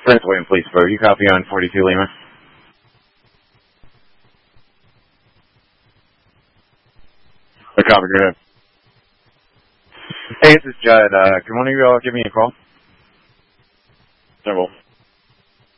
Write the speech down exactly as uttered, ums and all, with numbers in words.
Prince William Police Boat, you copy on forty-two Lima? A copy, go ahead. Hey, this is Judd. Uh, can one of you all give me a call? Several.